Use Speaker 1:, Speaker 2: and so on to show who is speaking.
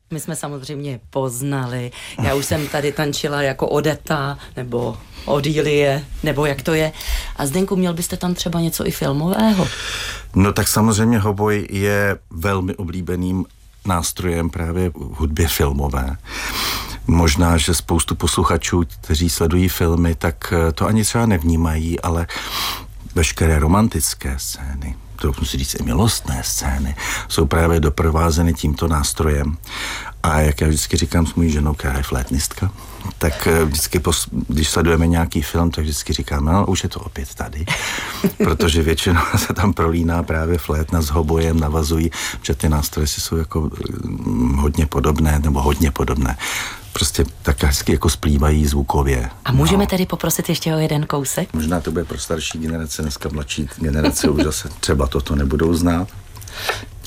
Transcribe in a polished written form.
Speaker 1: My jsme samozřejmě poznali. Já už jsem tady tančila jako Odeta, nebo Odílie, nebo jak to je. A Zdenku, měl byste tam třeba něco i filmového?
Speaker 2: No tak samozřejmě hoboj je velmi oblíbeným nástrojem právě v hudbě filmové. Možná, že spoustu posluchačů, kteří sledují filmy, tak to ani třeba nevnímají, ale veškeré romantické scény, to musí říct i milostné scény, jsou právě doprovázeny tímto nástrojem. A jak já vždycky říkám s mojí ženou, která je flétnistka, tak vždycky, když sledujeme nějaký film, tak vždycky říkáme, no už je to opět tady, protože většinou se tam prolíná právě flétna s hobojem, navazují, protože ty nástroje si jsou jako hodně podobné, nebo hodně podobné. Prostě tak hezky jako splývají zvukově.
Speaker 1: A můžeme tedy poprosit ještě o jeden kousek?
Speaker 2: Možná to bude pro starší generace, dneska mladší generace už zase třeba toto nebudou znát.